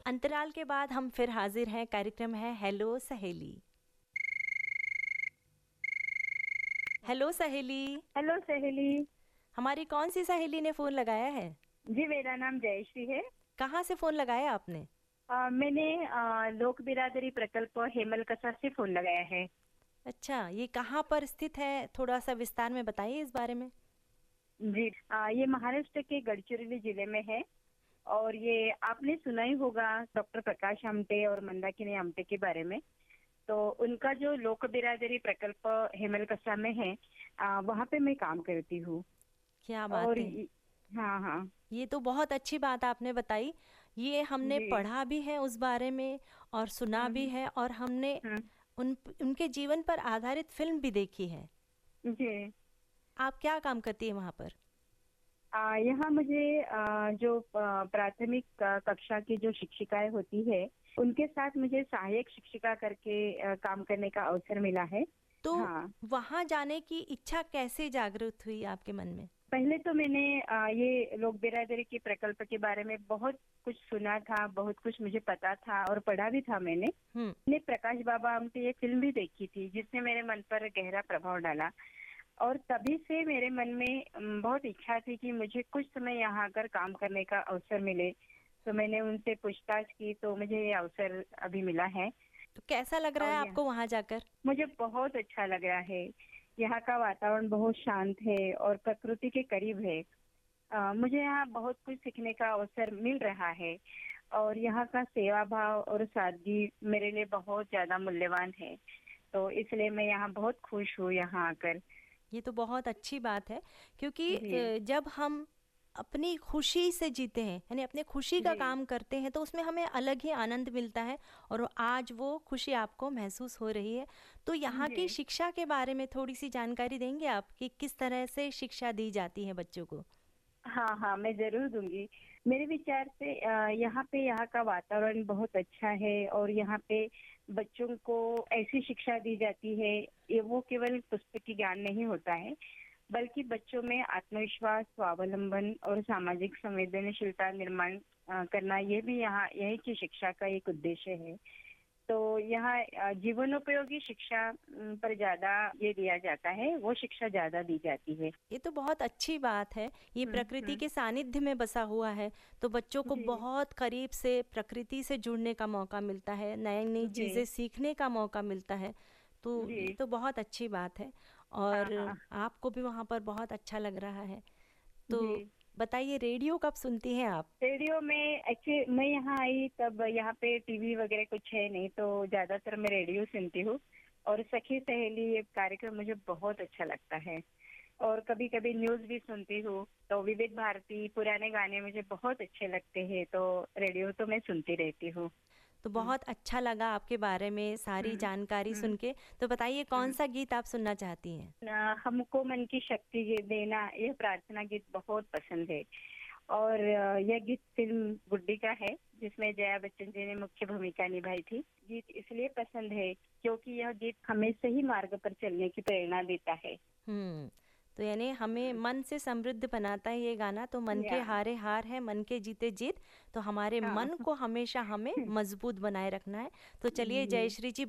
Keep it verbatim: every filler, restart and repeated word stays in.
अंतराल के बाद हम फिर हाजिर हैं। कार्यक्रम है हेलो सहेली। हेलो सहेली। हेलो सहेली। हमारी कौन सी सहेली ने फोन लगाया है? जी, मेरा नाम जयश्री है। कहाँ से फोन लगाया आपने? आ, मैंने आ, लोक बिरादरी प्रकल्प हेमल कसा से फोन लगाया है। अच्छा, ये कहाँ पर स्थित है? थोड़ा सा विस्तार में बताइए इस बारे में। जी, आ, ये महाराष्ट्र के गढ़चिरोली जिले में है। और ये आपने सुना ही होगा डॉक्टर प्रकाश आमटे और मंदाकिनी आमटे के बारे में। तो उनका जो लोक बिरादरी प्रकल्प हेमल कसा में है, आ, वहाँ पे मैं काम करती हूँ। क्या और बात है। ये- हाँ हाँ ये तो बहुत अच्छी बात आपने बताई। ये हमने जी। पढ़ा भी है उस बारे में और सुना भी हम्म है, और हमने हम्म उन उनके जीवन पर आधारित फिल्म भी देखी है। जी। आप क्या काम करती है वहाँ पर? आ, यहाँ मुझे आ, जो आ, प्राथमिक आ, कक्षा की जो शिक्षिकाएं होती है, उनके साथ मुझे सहायक शिक्षिका करके आ, काम करने का अवसर मिला है। तो हाँ, वहाँ जाने की इच्छा कैसे जागृत हुई आपके मन में? पहले तो मैंने आ, ये लोक बिरादरी के प्रकल्प के बारे में बहुत कुछ सुना था, बहुत कुछ मुझे पता था और पढ़ा भी था मैंने। हम्म। मैंने प्रकाश बाबा आमटे ये फिल्म भी देखी थी, जिसने मेरे मन पर गहरा प्रभाव डाला। और तभी से मेरे मन में अम, बहुत इच्छा थी कि मुझे कुछ समय यहाँ आकर काम करने का अवसर मिले। तो मैंने उनसे पूछताछ की, तो मुझे ये अवसर अभी मिला है। तो कैसा लग रहा और है यह आपको वहाँ जाकर? मुझे बहुत अच्छा लग रहा है। यहाँ का वातावरण बहुत शांत है और प्रकृति के करीब है। अ, मुझे यहाँ बहुत कुछ सीखने का अवसर मिल रहा है। और यहाँ का सेवा भाव और सादगी मेरे लिए बहुत ज्यादा मूल्यवान है। तो इसलिए मैं यहाँ बहुत खुश हूँ यहाँ आकर। ये तो बहुत अच्छी बात है, क्योंकि जी अ, जब हम अपनी खुशी से जीते हैं, यानी अपने खुशी का जी काम करते हैं, तो उसमें हमें अलग ही आनंद मिलता है। और आज वो खुशी आपको महसूस हो रही है। तो यहाँ जी। की शिक्षा के बारे में थोड़ी सी जानकारी देंगे आप कि किस तरह से शिक्षा दी जाती है बच्चों को? हाँ हाँ, मैं जरूर दूंगी। मेरे विचार से अ, यहाँ पे यहाँ का वातावरण बहुत अच्छा है। और यहाँ पे बच्चों को ऐसी शिक्षा दी जाती है, ये वो केवल पुस्तकी ज्ञान नहीं होता है, बल्कि बच्चों में आत्मविश्वास, स्वावलंबन और सामाजिक संवेदनशीलता निर्माण अ, करना, ये भी यहाँ यही की शिक्षा का एक उद्देश्य है। तो यहाँ अ, जीवनोपयोगी शिक्षा अम, पर ज्यादा ये दिया जाता है, वो शिक्षा ज्यादा दी जाती है। ये तो बहुत अच्छी बात है। ये हम्म प्रकृति हम्म के सानिध्य में बसा हुआ है, तो बच्चों को जी बहुत करीब से प्रकृति से जुड़ने का मौका मिलता है, नई नई जी चीज़ें सीखने का मौका मिलता है। तो जी। ये तो बहुत अच्छी बात है। हाँ और हाँ आपको भी वहाँ पर बहुत अच्छा लग रहा है। तो जी। बताइए, रेडियो कब सुनती हैं आप? रेडियो में एक्चुअली मैं यहाँ आई तब यहाँ पे टीवी वगैरह कुछ है नहीं, तो ज्यादातर मैं रेडियो सुनती हूँ। और सखी सहेली ये कार्यक्रम मुझे बहुत अच्छा लगता है। और कभी कभी न्यूज भी सुनती हूँ। तो विविध भारती पुराने गाने मुझे बहुत अच्छे लगते हैं, तो रेडियो तो मैं सुनती रहती हूँ। तो हम्म बहुत अच्छा लगा आपके बारे में सारी हम्म जानकारी सुन हम्म के। तो बताइए, कौन हम्म। सा गीत आप सुनना चाहती हैं? अ, हमको मन की शक्ति ये देना, यह प्रार्थना गीत बहुत पसंद है। और अ, यह गीत फिल्म गुड्डी का है, जिसमें जया बच्चन जी ने मुख्य भूमिका निभाई थी। गीत इसलिए पसंद है क्योंकि यह गीत हमें सही मार्ग पर चलने की प्रेरणा देता है। हम्म। तो यानी हमें मन से समृद्ध बनाता है ये गाना। तो मन के या हारे हार है, मन के जीते जीत। तो हमारे हाँ मन को हमेशा हमें मजबूत बनाए रखना है। तो चलिए जी। जयश्री जी,